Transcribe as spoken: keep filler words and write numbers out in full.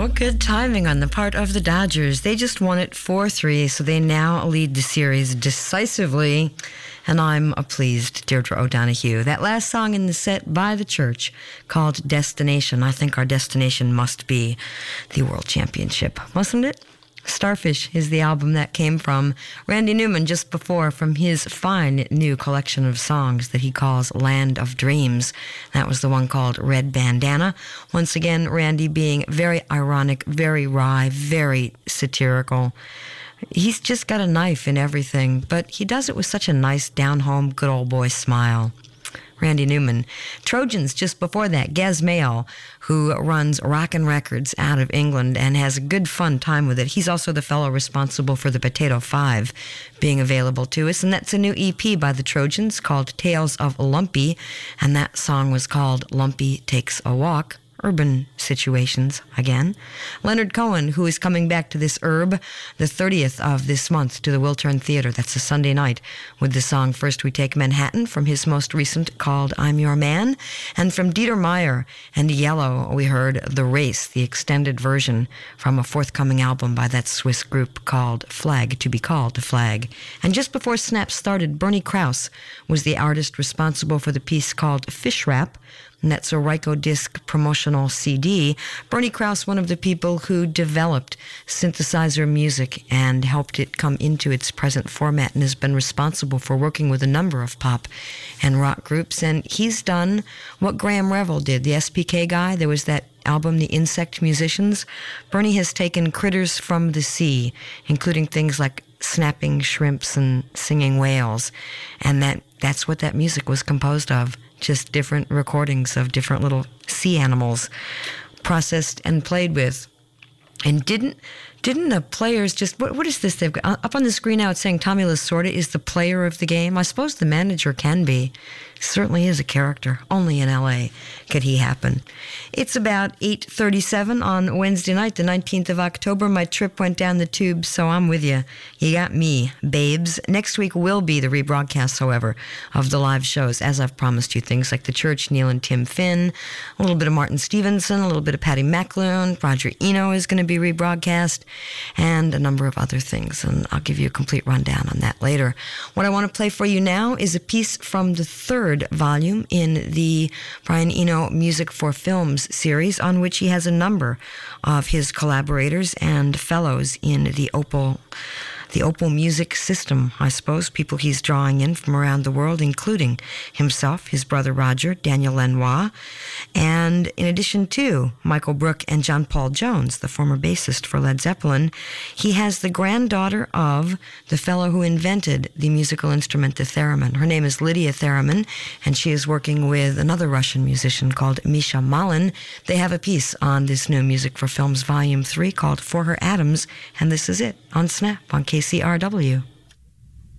Oh, good timing on the part of the Dodgers. They just won it four three, so they now lead the series decisively, and I'm pleased, Deirdre O'Donoghue. That last song in the set by The Church, called Destination. I think our destination must be the World Championship, mustn't it? Starfish is the album that came from Randy Newman just before, from his fine new collection of songs that he calls Land of Dreams. That was the one called Red Bandana. Once again, Randy being very ironic, very wry, very satirical. He's just got a knife in everything, but he does it with such a nice, down-home, good old boy smile. Randy Newman. Trojans just before that, Gaz Mayall, who runs Rockin' Records out of England and has a good fun time with it. He's also the fellow responsible for the Potato Five being available to us, and that's a new E P by the Trojans called Tales of Lumpy, and that song was called Lumpy Takes a Walk. Urban situations again. Leonard Cohen, who is coming back to this herb the thirtieth of this month to the Wiltern Theater. That's a Sunday night, with the song First We Take Manhattan from his most recent called I'm Your Man. And from Dieter Meyer and Yellow, we heard The Race, the extended version from a forthcoming album by that Swiss group called Flag, to be called Flag. And just before Snap started, Bernie Krause was the artist responsible for the piece called Fish Wrap, and that's a Ryko Disc promotional C D. Bernie Krause, one of the people who developed synthesizer music and helped it come into its present format, and has been responsible for working with a number of pop and rock groups. And he's done what Graham Revell did, the S P K guy. There was that album, The Insect Musicians. Bernie has taken critters from the sea, including things like snapping shrimps and singing whales, and that that's what that music was composed of. Just different recordings of different little sea animals processed and played with. And didn't didn't the players just, what what is this they've got? Up on the screen now it's saying Tommy Lasorda is the player of the game. I suppose the manager can be. Certainly is a character. Only in L A could he happen. It's about eight thirty-seven on Wednesday night, the nineteenth of October. My trip went down the tube, so I'm with you. You got me, babes. Next week will be the rebroadcast, however, of the live shows, as I've promised you. Things like The Church, Neil and Tim Finn, a little bit of Martin Stevenson, a little bit of Patty McAloon, Roger Eno is going to be rebroadcast, and a number of other things, and I'll give you a complete rundown on that later. What I want to play for you now is a piece from the third volume in the Brian Eno Music for Films series, on which he has a number of his collaborators and fellows in the Opal the Opal music system, I suppose, people he's drawing in from around the world, including himself, his brother Roger, Daniel Lanois, and in addition to Michael Brook and John Paul Jones, the former bassist for Led Zeppelin, he has the granddaughter of the fellow who invented the musical instrument, the theremin. Her name is Lydia Theremin, and she is working with another Russian musician called Misha Malin. They have a piece on this new Music for Films Volume three called For Her Adams, and this is it on Snap on K C R W.